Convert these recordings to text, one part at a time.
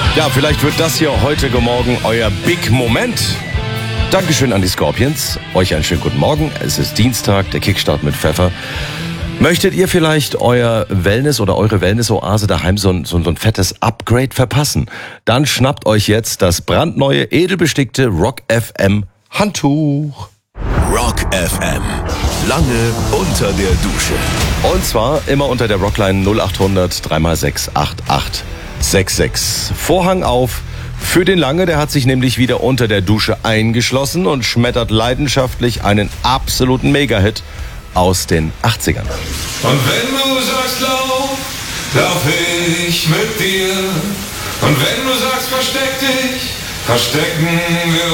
Ja, vielleicht wird das hier heute Morgen euer Big Moment. Dankeschön an die Scorpions. Euch einen schönen guten Morgen. Es ist Dienstag, der Kickstart mit Pfeffer. Möchtet ihr vielleicht euer Wellness oder eure Wellness-Oase daheim so ein fettes Upgrade verpassen? Dann schnappt euch jetzt das brandneue, edelbestickte Rock FM Handtuch. Rock FM. Lange unter der Dusche. Und zwar immer unter der Rockline 0800 3x6 8866. Vorhang auf für den Lange, der hat sich nämlich wieder unter der Dusche eingeschlossen und schmettert leidenschaftlich einen absoluten Mega-Hit aus den 80ern. Und wenn du sagst lauf ich mit dir. Und wenn du sagst versteck dich, verstecken wir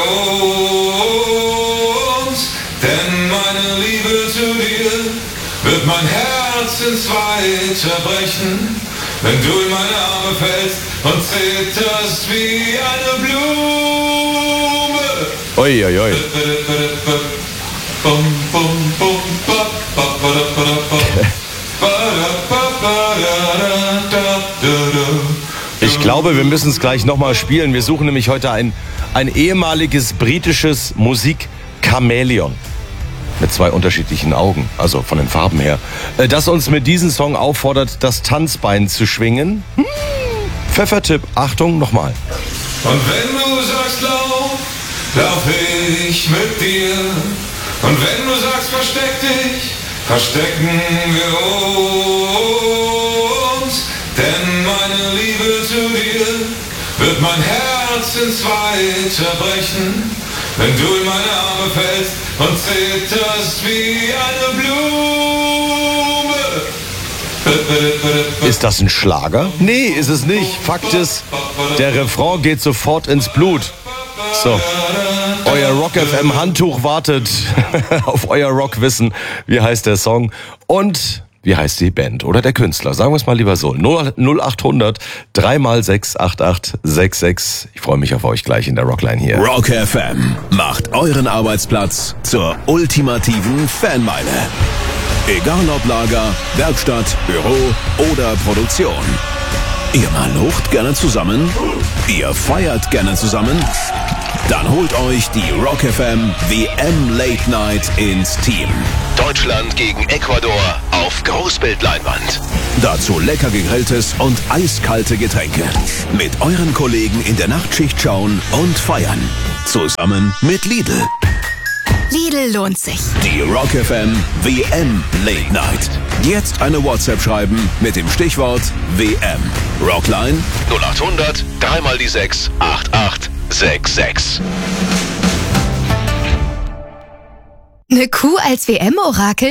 uns. Denn meine Liebe zu dir wird mein Herz in zwei zerbrechen, wenn du in meine Arme fällst und zitterst wie eine Blume. Oi, oi, oi. Ich glaube, wir müssen es gleich nochmal spielen. Wir suchen nämlich heute ein ehemaliges britisches Musik-Chamäleon. Mit zwei unterschiedlichen Augen, also von den Farben her. Das uns mit diesem Song auffordert, das Tanzbein zu schwingen. Pfeffertipp, Achtung, nochmal. Und wenn du sagst lauf ich mit dir. Und wenn du sagst versteck dich, verstecken wir uns. Denn meine Liebe zu dir wird mein Herz in zwei zerbrechen, wenn du in meine Arme fällst und zitterst wie eine Blume. Ist das ein Schlager? Nee, ist es nicht. Fakt ist, der Refrain geht sofort ins Blut. So, euer Rock FM Handtuch wartet auf euer Rockwissen. Wie heißt der Song und wie heißt die Band oder der Künstler? Sagen wir es mal lieber so. 0800 3x6 8866. Ich freue mich auf euch gleich in der Rockline hier. Rock FM macht euren Arbeitsplatz zur ultimativen Fanmeile. Egal ob Lager, Werkstatt, Büro oder Produktion. Ihr malocht gerne zusammen? Ihr feiert gerne zusammen? Dann holt euch die Rock FM WM Late Night ins Team. Deutschland gegen Ecuador auf Großbildleinwand. Dazu lecker gegrilltes und eiskalte Getränke. Mit euren Kollegen in der Nachtschicht schauen und feiern. Zusammen mit Lidl. Lidl lohnt sich. Die Rock FM WM Late Night. Jetzt eine WhatsApp schreiben mit dem Stichwort WM. Rockline 0800 3x6 8866. Eine Kuh als WM-Orakel?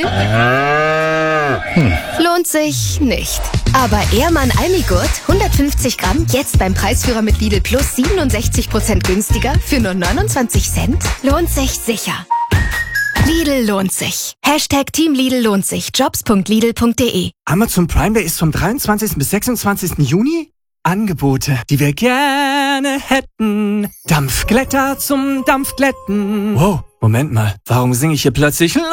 Lohnt sich nicht. Aber Ehrmann Almigurt, 150 Gramm, jetzt beim Preisführer mit Lidl Plus 67% günstiger für nur 29 Cent? Lohnt sich sicher. Lidl lohnt sich. Hashtag Team Lidl lohnt sich. Jobs.lidl.de. Amazon Prime Day ist vom 23. bis 26. Juni. Angebote, die wir gerne hätten. Dampfglätter zum Dampfglätten. Wow, Moment mal. Warum singe ich hier plötzlich